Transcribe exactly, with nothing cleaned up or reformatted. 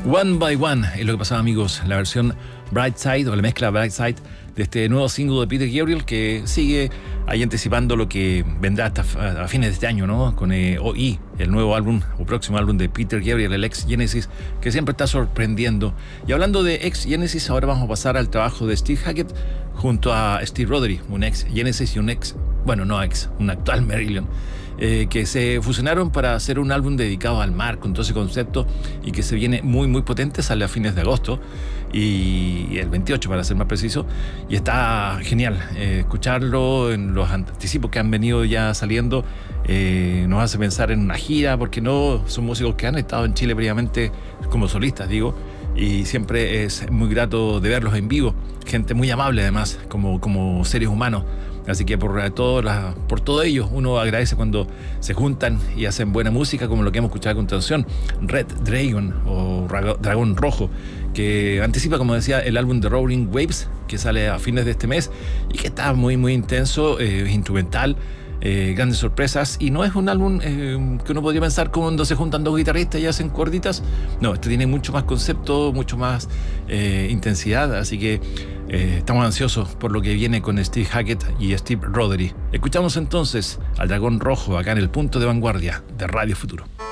One by One es lo que pasaba, amigos, la versión Bright Side o la mezcla Bright Side de este nuevo single de Peter Gabriel, que sigue ahí anticipando lo que vendrá hasta a fines de este año, ¿no? Con eh, O I, el nuevo álbum o próximo álbum de Peter Gabriel, el ex Genesis, que siempre está sorprendiendo. Y hablando de ex Genesis, ahora vamos a pasar al trabajo de Steve Hackett junto a Steve Rothery, un ex Genesis y un ex, bueno, no ex, un actual Marillion, eh, que se fusionaron para hacer un álbum dedicado al mar, con todo ese concepto, y que se viene muy muy potente, sale a fines de agosto y el veintiocho para ser más preciso, y está genial eh, escucharlo en los anticipos que han venido ya saliendo. Eh, nos hace pensar en una gira, porque no son músicos que han estado en Chile previamente como solistas, digo, y siempre es muy grato de verlos en vivo, gente muy amable además, como, como seres humanos. Así que por todo, la, por todo ello uno agradece cuando se juntan y hacen buena música, como lo que hemos escuchado a continuación, Red Dragon o Dragón Rojo, que anticipa, como decía, el álbum de Roaring Waves, que sale a fines de este mes y que está muy muy intenso, eh, instrumental, eh, grandes sorpresas, y no es un álbum eh, que uno podría pensar cuando se juntan dos guitarristas y hacen cuerditas. No, este tiene mucho más concepto, mucho más eh, intensidad, así que eh, estamos ansiosos por lo que viene con Steve Hackett y Steve Rothery. Escuchamos entonces al Dragón Rojo acá en el punto de vanguardia de Radio Futuro.